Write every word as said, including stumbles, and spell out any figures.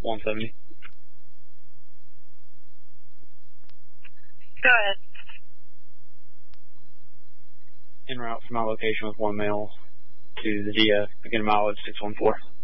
one seventy. Go ahead. En route from my location with one male to the D F. Again, mileage six one four.